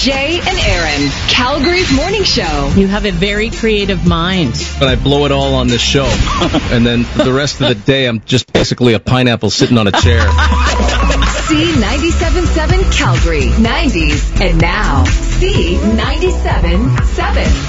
Jay and Aaron, Calgary's morning show. You have a very creative mind. But I blow it all on this show. And then the rest of the day, I'm just basically a pineapple sitting on a chair. C97.7 Calgary, 90s, and now C97.7.